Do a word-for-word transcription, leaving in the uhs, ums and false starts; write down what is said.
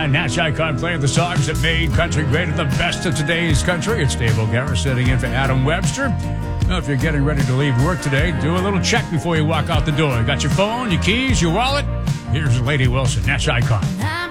nine. Nash Icon playing the songs that made country great and the best of today's country. It's Dave O'Gara sitting in for Adam Webster. Now, if you're getting ready to leave work today, do a little check before you walk out the door. You got your phone, your keys, your wallet? Here's Lady Wilson, Nash Icon.